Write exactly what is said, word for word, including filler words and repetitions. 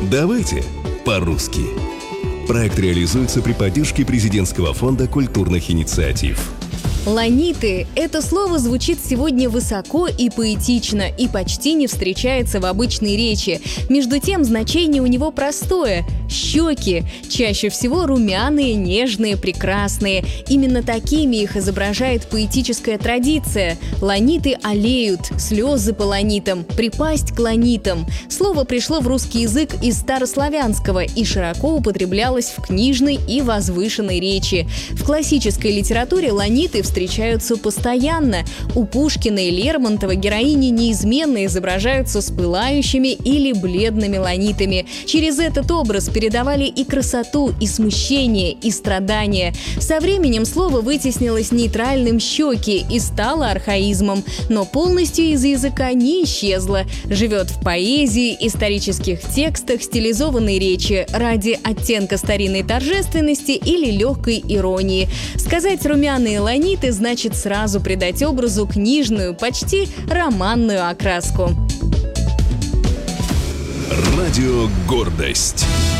Давайте по-русски. Проект реализуется при поддержке Президентского фонда культурных инициатив. Ланиты – это слово звучит сегодня высоко и поэтично и почти не встречается в обычной речи. Между тем, значение у него простое – щеки. Чаще всего румяные, нежные, прекрасные. Именно такими их изображает поэтическая традиция. Ланиты алеют, слезы по ланитам, припасть к ланитам. Слово пришло в русский язык из старославянского и широко употреблялось в книжной и возвышенной речи. В классической литературе ланиты встречаются постоянно. У Пушкина и Лермонтова героини неизменно изображаются с пылающими или бледными ланитами. Через этот образ передавали и красоту, и смущение, и страдания. Со временем слово вытеснилось нейтральным «щеки» и стало архаизмом, но полностью из языка не исчезло. Живет в поэзии, исторических текстах, стилизованной речи ради оттенка старинной торжественности или легкой иронии. Сказать «румяные ланиты» значит сразу придать образу книжную, почти романную окраску. Радио «Гордость».